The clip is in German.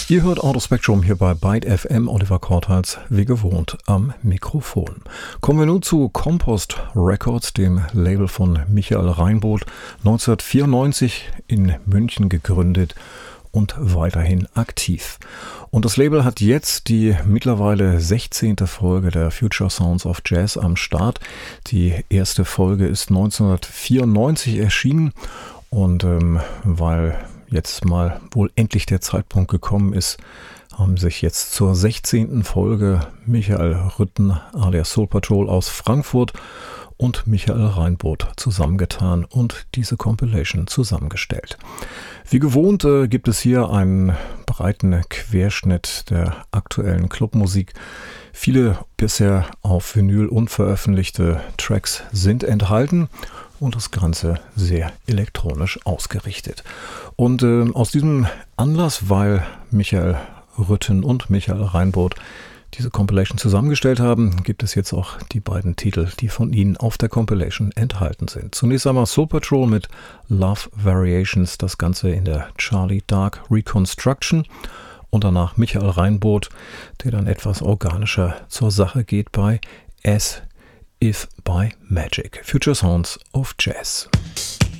Ihr hört Audio Spectrum hier bei Byte FM, Oliver Korthals, wie gewohnt, am Mikrofon. Kommen wir nun zu Compost Records, dem Label von Michael Reinboth, 1994 in München gegründet und weiterhin aktiv. Und das Label hat jetzt die mittlerweile 16. Folge der Future Sounds of Jazz am Start. Die erste Folge ist 1994 erschienen und weil jetzt mal wohl endlich der Zeitpunkt gekommen ist, haben sich jetzt zur 16. Folge Michael Rütten alias Soul Patrol aus Frankfurt und Michael Reinboth zusammengetan und diese Compilation zusammengestellt. Wie gewohnt gibt es hier einen breiten Querschnitt der aktuellen Clubmusik. Viele bisher auf Vinyl unveröffentlichte Tracks sind enthalten und das Ganze sehr elektronisch ausgerichtet. Und aus diesem Anlass, weil Michael Rütten und Michael Reinboth diese Compilation zusammengestellt haben, gibt es jetzt auch die beiden Titel, die von ihnen auf der Compilation enthalten sind. Zunächst einmal Soul Patrol mit Love Variations, das Ganze in der Charlie Dark Reconstruction. Und danach Michael Reinboth, der dann etwas organischer zur Sache geht bei As If by Magic. Future Sounds of Jazz.